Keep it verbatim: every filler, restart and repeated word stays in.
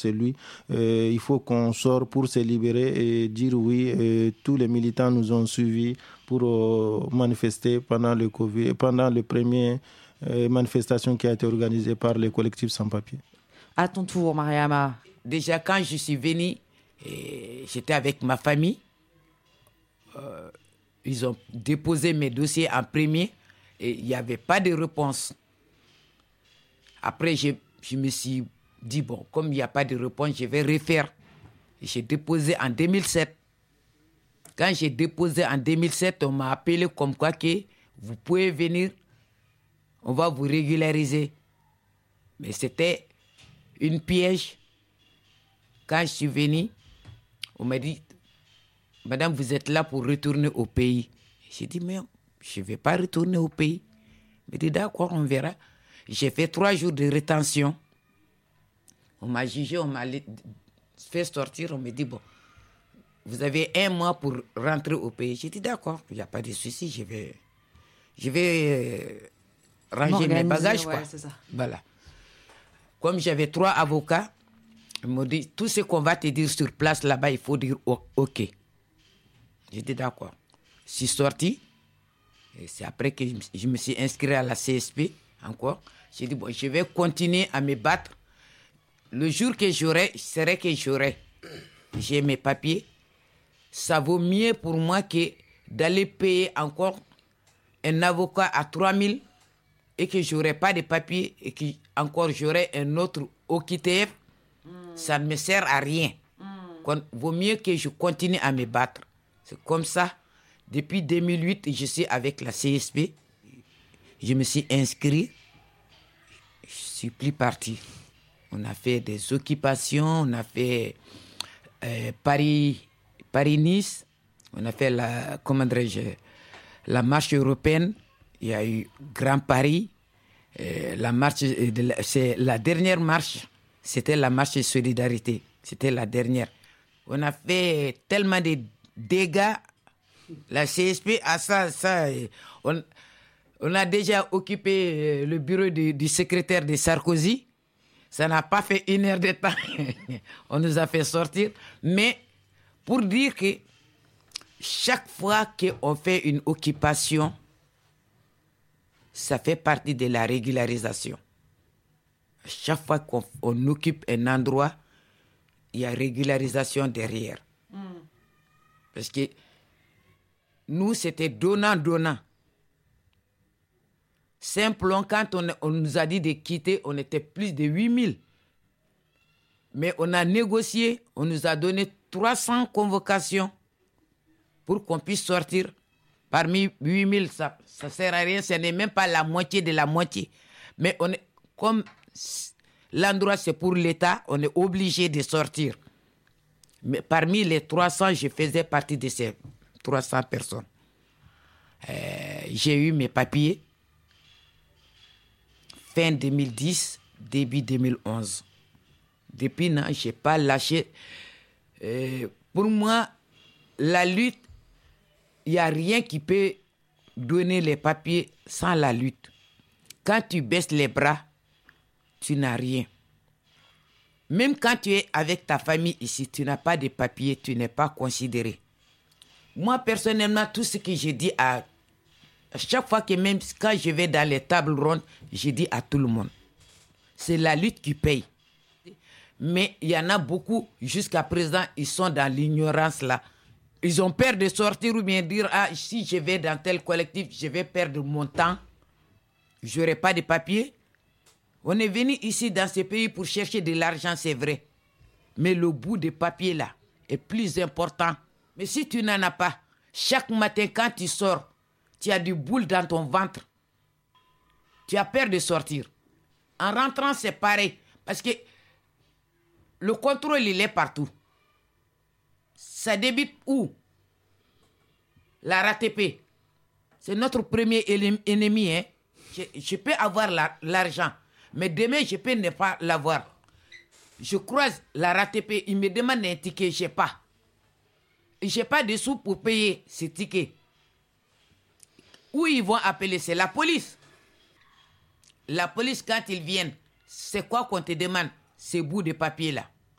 C'est lui. Euh, il faut qu'on sorte pour se libérer et dire oui. Euh, tous les militants nous ont suivis pour euh, manifester pendant le Covid, pendant les premières euh, manifestations qui a été organisée par les collectifs sans-papiers. À ton tour, Mariama. Déjà, quand je suis venue, et j'étais avec ma famille. Euh, ils ont déposé mes dossiers en premier et il n'y avait pas de réponse. Après, je, je me suis dit, bon, comme il n'y a pas de réponse, je vais refaire. J'ai déposé en deux mille sept. Quand j'ai déposé en deux mille sept, on m'a appelé comme quoi que vous pouvez venir, on va vous régulariser. Mais c'était une piège. Quand je suis venu, on m'a dit, madame, vous êtes là pour retourner au pays. J'ai dit, mais je ne vais pas retourner au pays. Il m'a dit, d'accord, on verra. J'ai fait trois jours de rétention. On m'a jugé, on m'a fait sortir. On m'a dit, bon, vous avez un mois pour rentrer au pays. J'ai dit, d'accord, il n'y a pas de souci, je vais, je vais euh, ranger mes bagages. Ouais, quoi. C'est ça. Voilà. Comme j'avais trois avocats, ils m'ont dit, tout ce qu'on va te dire sur place là-bas, il faut dire OK. J'ai dit, d'accord. Je suis sorti. Et c'est après que je me suis inscrit à la C S P encore. J'ai dit, bon, je vais continuer à me battre. Le jour que j'aurai, c'est que j'aurai. J'ai mes papiers. Ça vaut mieux pour moi que d'aller payer encore un avocat à trois mille et que je n'aurai pas de papiers et que encore j'aurai un autre O Q T F. Mm. Ça ne me sert à rien. Il mm. vaut mieux que je continue à me battre. C'est comme ça. Depuis deux mille huit, je suis avec la C S P. Je me suis inscrit. Je ne suis plus parti. On a fait des occupations. On a fait euh, Paris, Paris-Nice. On a fait la, comment dirais-je, la marche européenne. Il y a eu Grand Paris. Euh, la marche, c'est la dernière marche. C'était la marche de solidarité. C'était la dernière. On a fait tellement de dégâts. La C S P, à ça, ça on, on a déjà occupé le bureau du, du secrétaire de Sarkozy. Ça n'a pas fait une heure de temps. On nous a fait sortir. Mais pour dire que chaque fois qu'on fait une occupation, ça fait partie de la régularisation. Chaque fois qu'on on occupe un endroit, il y a régularisation derrière. Mm. Parce que nous, c'était donnant-donnant. Simplement, quand on, on nous a dit de quitter, on était plus de huit mille. Mais on a négocié, on nous a donné trois cents convocations pour qu'on puisse sortir. Parmi huit mille, ça ne sert à rien, ce n'est même pas la moitié de la moitié. Mais on est, comme l'endroit c'est pour l'État, on est obligé de sortir. Mais parmi les trois cents, je faisais partie de ces trois cents personnes. Euh, j'ai eu mes papiers fin deux mille dix, début deux mille onze. Depuis, non, je n'ai pas lâché. Euh, pour moi, la lutte, il n'y a rien qui peut donner les papiers sans la lutte. Quand tu baisses les bras, tu n'as rien. Même quand tu es avec ta famille ici, tu n'as pas de papiers, tu n'es pas considéré. Moi, personnellement, tout ce que je dis à, à chaque fois que même quand je vais dans les tables rondes, je dis à tout le monde, c'est la lutte qui paye. Mais il y en a beaucoup, jusqu'à présent, ils sont dans l'ignorance là. Ils ont peur de sortir ou bien dire, ah, si je vais dans tel collectif, je vais perdre mon temps. Je n'aurai pas de papier. On est venu ici dans ce pays pour chercher de l'argent, c'est vrai. Mais le bout de papier là est plus important. Mais si tu n'en as pas, chaque matin quand tu sors, tu as du boule dans ton ventre. Tu as peur de sortir. En rentrant, c'est pareil. Parce que le contrôle, il est partout. Ça débute où? La R A T P. C'est notre premier ennemi. Hein? Je, je peux avoir la, l'argent, mais demain, je peux ne pas l'avoir. Je croise la R A T P, il me demande un ticket, je n'ai pas. Je n'ai pas de sous pour payer ce ticket. Où ils vont appeler? C'est la police. La police, quand ils viennent, c'est quoi qu'on te demande? Ces bouts de papier-là.